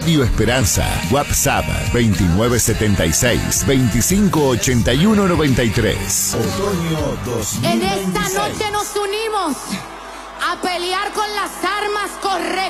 Radio Esperanza. WhatsApp 2976-258193. Otoño 2026. En esta noche nos unimos a pelear con las armas correctas.